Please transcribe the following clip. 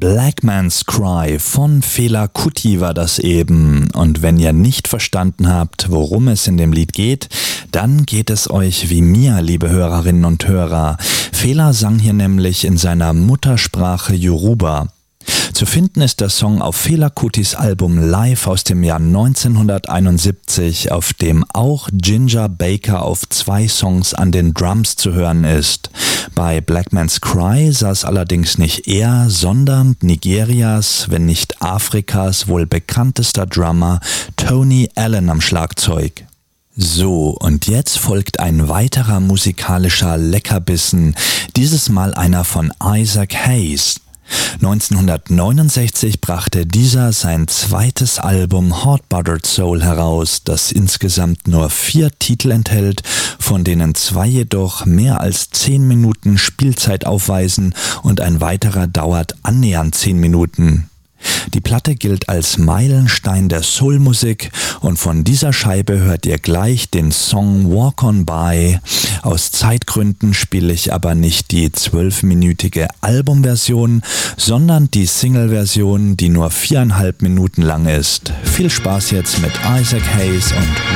Black Man's Cry von Fela Kuti war das eben. Und wenn ihr nicht verstanden habt, worum es in dem Lied geht, dann geht es euch wie mir, liebe Hörerinnen und Hörer. Fela sang hier nämlich in seiner Muttersprache Yoruba. Zu finden ist der Song auf Fela Kutis Album Live aus dem Jahr 1971, auf dem auch Ginger Baker auf 2 Songs an den Drums zu hören ist. Bei Black Man's Cry saß allerdings nicht er, sondern Nigerias, wenn nicht Afrikas wohl bekanntester Drummer Tony Allen am Schlagzeug. So, und jetzt folgt ein weiterer musikalischer Leckerbissen, dieses Mal einer von Isaac Hayes. 1969 brachte dieser sein zweites Album Hot Buttered Soul heraus, das insgesamt nur 4 Titel enthält, von denen 2 jedoch mehr als 10 Minuten Spielzeit aufweisen und ein weiterer dauert annähernd 10 Minuten. Die Platte gilt als Meilenstein der Soulmusik und von dieser Scheibe hört ihr gleich den Song Walk On By. Aus Zeitgründen spiele ich aber nicht die 12-minütige Albumversion, sondern die Single-Version, die nur 4,5 Minuten lang ist. Viel Spaß jetzt mit Isaac Hayes und